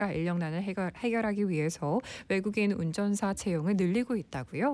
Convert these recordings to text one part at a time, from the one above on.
인력난을 해결하기 위해서 외국인 운전사 채용을 늘리고 있다고요?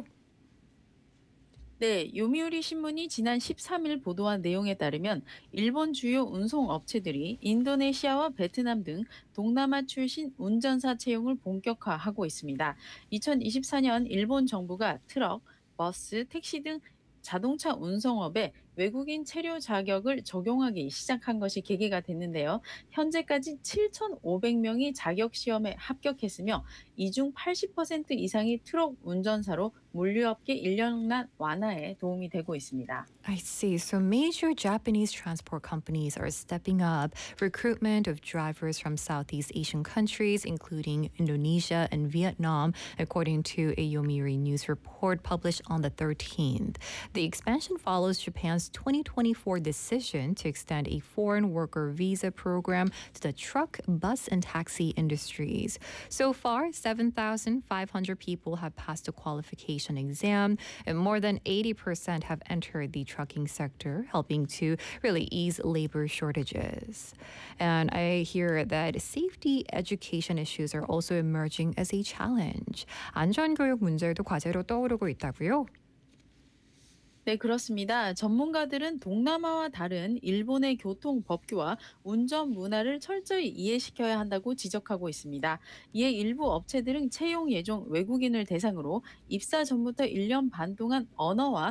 네, 요미우리 신문이 지난 13일 보도한 내용에 따르면 일본 주요 운송 업체들이 인도네시아와 베트남 등 동남아 출신 운전사 채용을 본격화하고 있습니다. 2024년 일본 정부가 트럭, 버스, 택시 등 자동차 운송업에 외국인 체류 자격을 적용하기 시작한 것이 계기가 됐는데요. 현재까지 7,500명이 자격 시험에 합격했으며 이 중 80% 이상이 트럭 운전사로 물류업계 인력난 완화에 도움이 되고 있습니다. I see. So major Japanese transport companies are stepping up recruitment of drivers from Southeast Asian countries, including Indonesia and Vietnam, according to a Yomiuri News report published on the 13th. The expansion follows Japan's 2024 decision to extend a foreign worker visa program to the truck, bus, and taxi industries. So far, 7,500 people have passed the qualification exam, and more than 80% have entered the trucking sector, helping to really ease labor shortages. And I hear that safety education issues are also emerging as a challenge. 안전교육 문제도 과제로 떠오르고 있다고요? 네, 그렇습니다. 전문가들은 동남아와 다른 일본의 교통 법규와 운전 문화를 철저히 이해시켜야 한다고 지적하고 있습니다. 이에 일부 업체들은 채용 예정 외국인을 대상으로 입사 전부터 1년 반 동안 언어와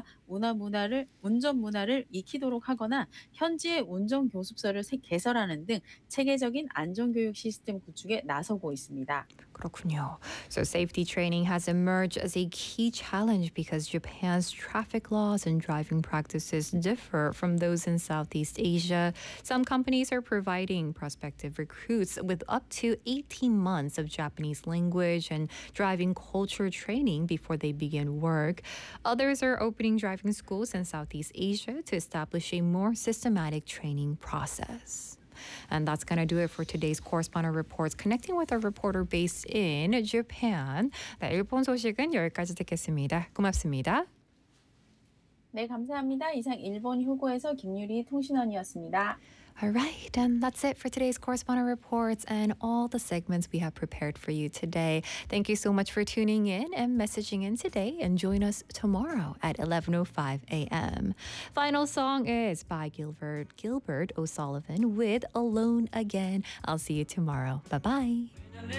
운전 문화를 익히도록 하거나 현지의 운전 교습서를 개설하는 등 체계적인 안전교육 시스템 구축에 나서고 있습니다. 그렇군요. So safety training has emerged as a key challenge because Japan's traffic laws and driving practices differ from those in Southeast Asia. Some companies are providing prospective recruits with up to 18 months of Japanese language and driving culture training before they begin work. Others are opening driving schools in Southeast Asia to establish a more systematic training process. And that's going to do it for today's correspondent reports. Connecting with our reporter based in Japan. 네, 일본 소식은 여기까지 듣겠습니다. 고맙습니다. 네, 감사합니다. 이상 일본 휴고에서 김유리 통신원이었습니다. All right, and that's it for today's correspondent reports and all the segments we have prepared for you today. Thank you so much for tuning in and messaging in today, and join us tomorrow at 11:05 a.m. Final song is by Gilbert O'Sullivan with Alone Again. I'll see you tomorrow. Bye-bye.